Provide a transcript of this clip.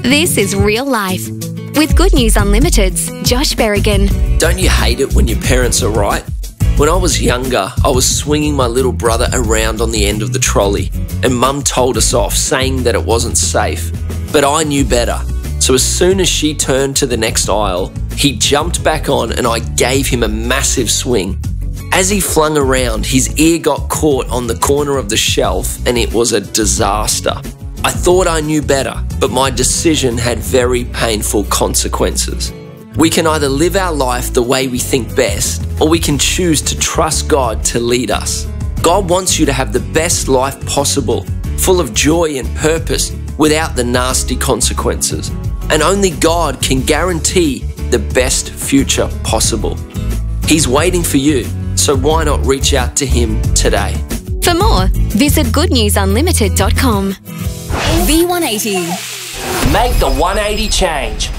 This is real life. With Good News Unlimited's Josh Berrigan. Don't you hate it when your parents are right? When I was younger, I was swinging my little brother around on the end of the trolley, and Mum told us off, saying that it wasn't safe. But I knew better. So as soon as she turned to the next aisle, he jumped back on and I gave him a massive swing. As he flung around, his ear got caught on the corner of the shelf and it was a disaster. I thought I knew better, but my decision had very painful consequences. We can either live our life the way we think best, or we can choose to trust God to lead us. God wants you to have the best life possible, full of joy and purpose, without the nasty consequences. And only God can guarantee the best future possible. He's waiting for you, so why not reach out to Him today? For more, visit goodnewsunlimited.com. V180. Make the 180 change.